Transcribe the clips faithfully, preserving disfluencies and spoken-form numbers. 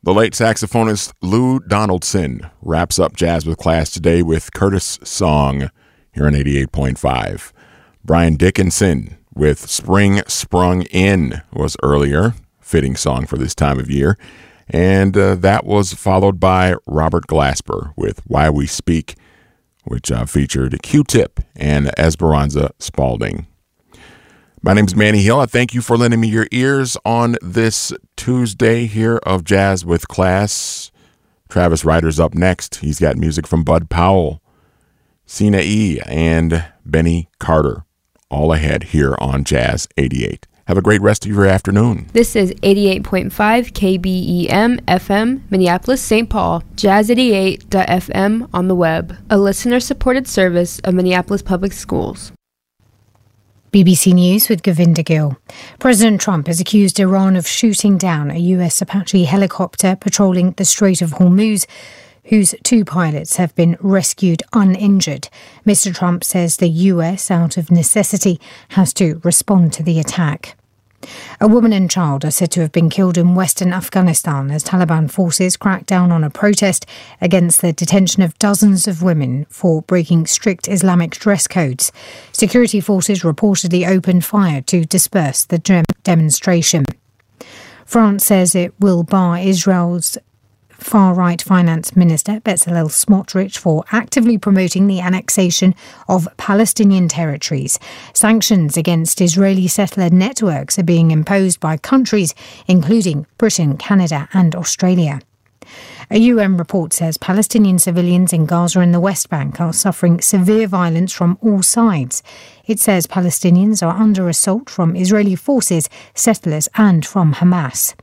The late saxophonist Lou Donaldson wraps up Jazz with Class today with Curtis' Song here on eighty-eight point five. Brian Dickinson with Spring Sprung In was earlier, fitting song for this time of year. And uh, that was followed by Robert Glasper with Why We Speak, which uh, featured Q-Tip and Esperanza Spalding. My name's Manny Hill. I thank you for lending me your ears on this Tuesday here of Jazz with Class. Travis Ryder's up next. He's got music from Bud Powell, Sina E., and Benny Carter. All ahead here on Jazz eighty-eight. Have a great rest of your afternoon. This is eighty-eight point five K B E M F M, Minneapolis, Saint Paul, jazz eighty-eight dot f m on the web, a listener-supported service of Minneapolis Public Schools. B B C News with Govinda Gill. President Trump has accused Iran of shooting down a U S Apache helicopter patrolling the Strait of Hormuz, whose two pilots have been rescued uninjured. Mister Trump says the U S, out of necessity, has to respond to the attack. A woman and child are said to have been killed in western Afghanistan as Taliban forces crack down on a protest against the detention of dozens of women for breaking strict Islamic dress codes. Security forces reportedly opened fire to disperse the dem- demonstration. France says it will bar Israel's far-right finance minister Bezalel Smotrich for actively promoting the annexation of Palestinian territories. Sanctions against Israeli settler networks are being imposed by countries including Britain, Canada and Australia. A U N report says Palestinian civilians in Gaza and the West Bank are suffering severe violence from all sides. It says Palestinians are under assault from Israeli forces, settlers and from Hamas.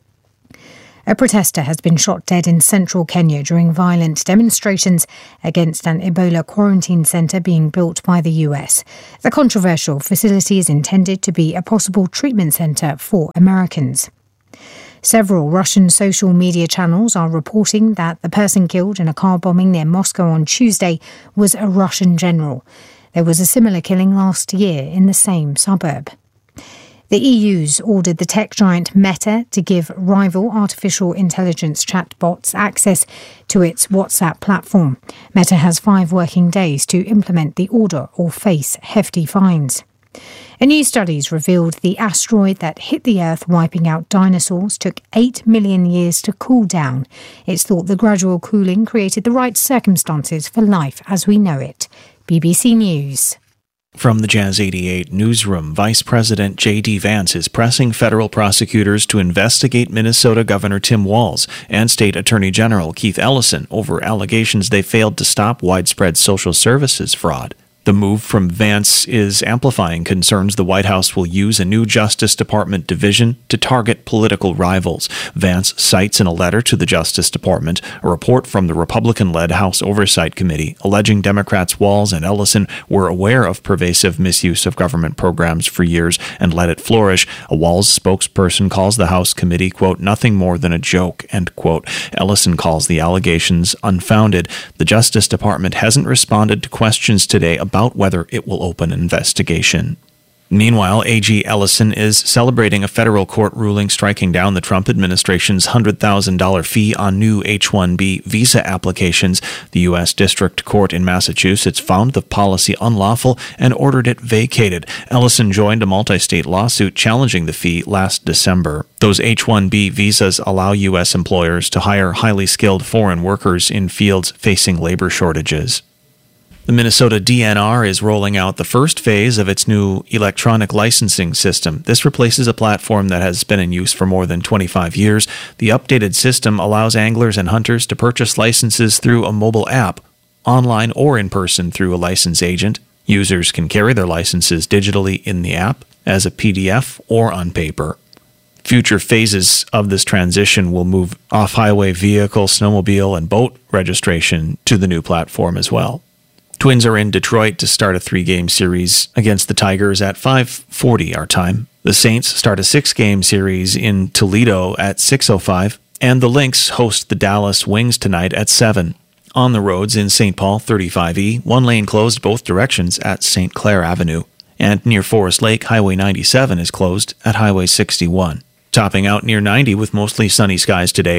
A protester has been shot dead in central Kenya during violent demonstrations against an Ebola quarantine centre being built by the U S. The controversial facility is intended to be a possible treatment centre for Americans. Several Russian social media channels are reporting that the person killed in a car bombing near Moscow on Tuesday was a Russian general. There was a similar killing last year in the same suburb. The E U's ordered the tech giant Meta to give rival artificial intelligence chatbots access to its WhatsApp platform. Meta has five working days to implement the order or face hefty fines. A new studies revealed the asteroid that hit the Earth, wiping out dinosaurs, took eight million years to cool down. It's thought the gradual cooling created the right circumstances for life as we know it. B B C News. From the Jazz eighty-eight newsroom, Vice President J D Vance is pressing federal prosecutors to investigate Minnesota Governor Tim Walz and State Attorney General Keith Ellison over allegations they failed to stop widespread social services fraud. The move from Vance is amplifying concerns the White House will use a new Justice Department division to target political rivals. Vance cites in a letter to the Justice Department a report from the Republican-led House Oversight Committee alleging Democrats Walz and Ellison were aware of pervasive misuse of government programs for years and let it flourish. A Walz spokesperson calls the House committee, quote, nothing more than a joke, end quote. Ellison calls the allegations unfounded. The Justice Department hasn't responded to questions today about about whether it will open an investigation. Meanwhile, A G Ellison is celebrating a federal court ruling striking down the Trump administration's one hundred thousand dollars fee on new H one B visa applications. The U S District Court in Massachusetts found the policy unlawful and ordered it vacated. Ellison joined a multi-state lawsuit challenging the fee last December. Those H one B visas allow U S employers to hire highly skilled foreign workers in fields facing labor shortages. The Minnesota D N R is rolling out the first phase of its new electronic licensing system. This replaces a platform that has been in use for more than twenty-five years. The updated system allows anglers and hunters to purchase licenses through a mobile app, online or in person through a license agent. Users can carry their licenses digitally in the app, as a P D F, or on paper. Future phases of this transition will move off-highway vehicle, snowmobile, and boat registration to the new platform as well. Twins are in Detroit to start a three-game series against the Tigers at five forty our time. The Saints start a six-game series in Toledo at six oh five, and the Lynx host the Dallas Wings tonight at seven. On the roads in Saint Paul, thirty-five E, one lane closed both directions at Saint Clair Avenue. And near Forest Lake, Highway ninety-seven is closed at Highway sixty-one. Topping out near ninety with mostly sunny skies today.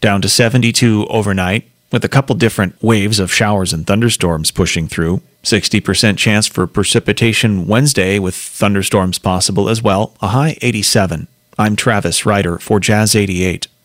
down to seventy-two overnight, with a couple different waves of showers and thunderstorms pushing through. sixty percent chance for precipitation Wednesday with thunderstorms possible as well, a high eighty-seven. I'm Travis Ryder for Jazz eighty-eight.